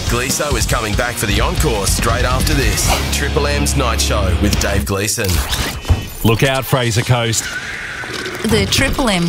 Gleeso is coming back for the encore straight after this. Triple M's Night Show with Dave Gleeson. Look out, Fraser Coast. The Triple M